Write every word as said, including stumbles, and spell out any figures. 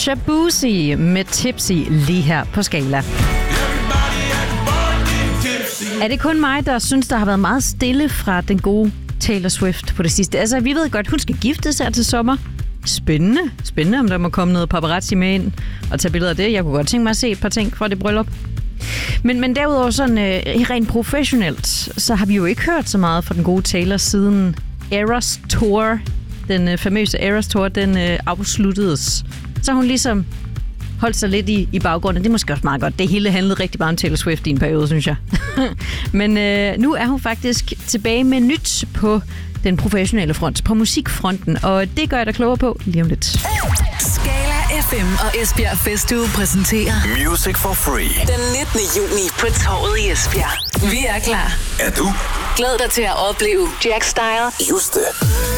Shabuzi med Tipsy lige her på Skala. Er det kun mig, der synes, der har været meget stille fra den gode Taylor Swift på det sidste? Altså, vi ved godt, hun skal giftes her til sommer. Spændende. Spændende, om der må komme noget paparazzi med ind og tage billeder af det. Jeg kunne godt tænke mig at se et par ting fra det bryllup. Men, men derudover sådan øh, rent professionelt, så har vi jo ikke hørt så meget fra den gode Taylor siden Eras Tour. Den øh, famøse Eras Tour, den øh, afsluttedes. Så hun ligesom holdt sig lidt i, i baggrunden. Det er måske også meget godt. Det hele handlede rigtig meget om Taylor Swift i en periode, synes jeg. Men øh, nu er hun faktisk tilbage med nyt på den professionelle front, på musikfronten. Og det gør jeg da klogere på lige om lidt. Skala F M og Esbjerg Festuge præsenterer Music for Free den nittende juni på Torvet i Esbjerg. Vi er klar. Er du? Glæd dig til at opleve Jack Style, Juste